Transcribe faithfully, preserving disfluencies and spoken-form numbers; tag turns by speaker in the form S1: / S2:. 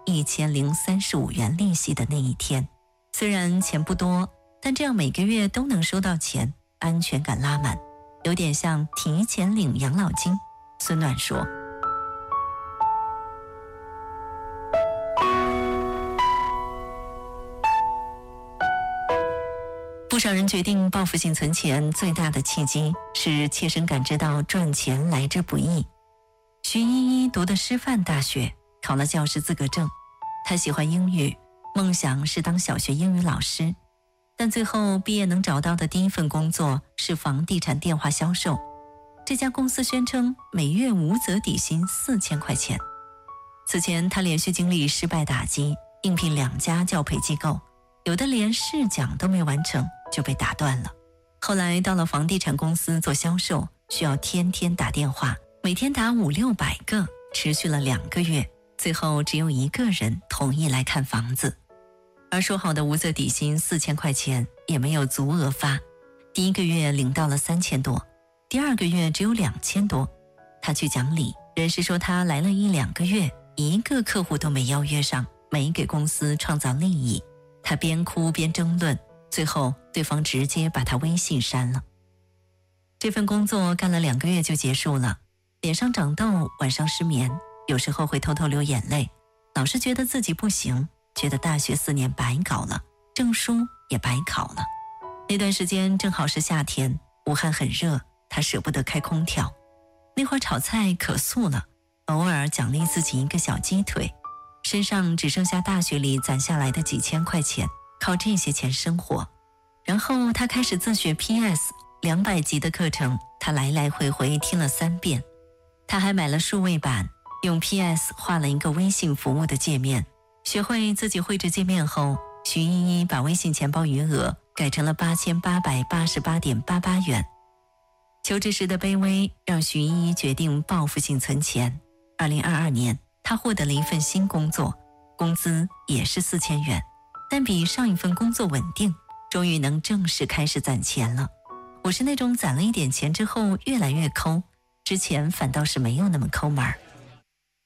S1: 一千零三十五元利息的那一天。虽然钱不多，但这样每个月都能收到钱，安全感拉满，有点像提前领养老金。孙暖说。不少人决定报复性存钱，最大的契机是切身感知到赚钱来之不易。徐依依读的师范大学，考了教师资格证。她喜欢英语，梦想是当小学英语老师，但最后毕业能找到的第一份工作是房地产电话销售。这家公司宣称每月无责底薪四千块钱。此前她连续经历失败打击，应聘两家教培机构，有的连试讲都没完成就被打断了。后来到了房地产公司做销售，需要天天打电话，每天打五六百个，持续了两个月，最后只有一个人同意来看房子。而说好的无责底薪四千块钱也没有足额发，第一个月领到了三千多，第二个月只有两千多。他去讲理，人事说他来了一两个月，一个客户都没邀约上，没给公司创造利益。他边哭边争论，最后对方直接把他微信删了。这份工作干了两个月就结束了，脸上长痘，晚上失眠，有时候会偷偷流眼泪，老是觉得自己不行，觉得大学四年白搞了，证书也白考了。那段时间正好是夏天，武汉很热，他舍不得开空调。那会儿炒菜可素了，偶尔奖励自己一个小鸡腿，身上只剩下大学里攒下来的几千块钱，靠这些钱生活。然后他开始自学 P S， 两百级的课程，他来来回回听了三遍。他还买了数位板，用 P S 画了一个微信服务的界面。学会自己绘制界面后，徐依依把微信钱包余额改成了八千八百八十八点八八元。求职时的卑微让徐依依决定报复性存钱。二零二二年，她获得了一份新工作，工资也是四千元，但比上一份工作稳定，终于能正式开始攒钱了。我是那种攒了一点钱之后越来越抠，之前反倒是没有那么抠门儿。